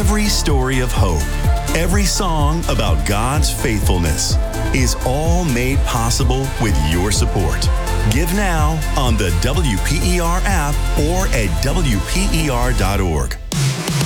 Every story of hope, every song about God's faithfulness is all made possible with your support. Give now on the WPER app or at WPER.org.